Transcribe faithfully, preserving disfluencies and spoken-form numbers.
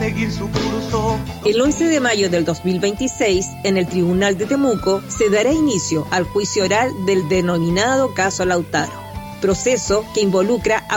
seguir su curso. El once de mayo del dos mil veintiséis, en el Tribunal de Temuco, se dará inicio al juicio oral del denominado caso Lautaro, proceso que involucra a